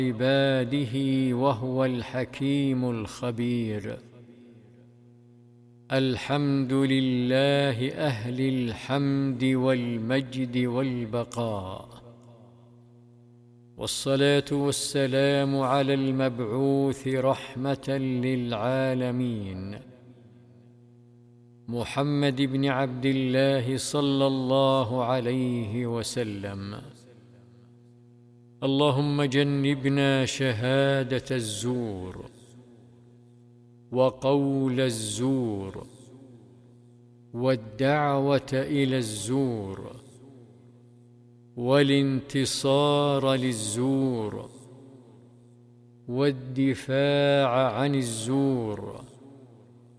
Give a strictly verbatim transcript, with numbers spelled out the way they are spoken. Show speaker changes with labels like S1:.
S1: عباده وهو الحكيم الخبير. الحمد لله أهل الحمد والمجد والبقاء، والصلاة والسلام على المبعوث رحمة للعالمين محمد بن عبد الله صلى الله عليه وسلم. اللهم جنبنا شهادة الزور وقول الزور والدعوة إلى الزور والانتصار للزور والدفاع عن الزور